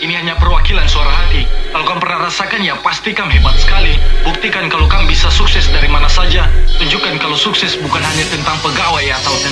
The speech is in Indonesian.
Ini hanya perwakilan suara hati. Kalau kamu pernah rasakan, ya pasti kamu hebat sekali. Buktikan kalau kamu bisa sukses dari mana saja. Tunjukkan kalau sukses bukan hanya tentang pegawai atau tentang